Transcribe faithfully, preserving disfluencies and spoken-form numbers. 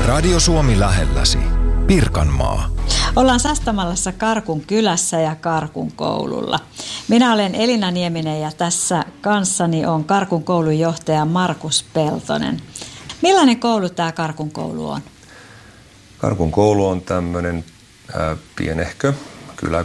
Radio Suomi lähelläsi. Pirkanmaa. Ollaan Sastamalassa Karkun kylässä ja Karkun koululla. Minä olen Elina Nieminen ja tässä kanssani on Karkun koulun johtaja Markus Peltonen. Millainen koulu tämä Karkun koulu on? Karkun koulu on tämmöinen äh, pienehkö kyläkoulu.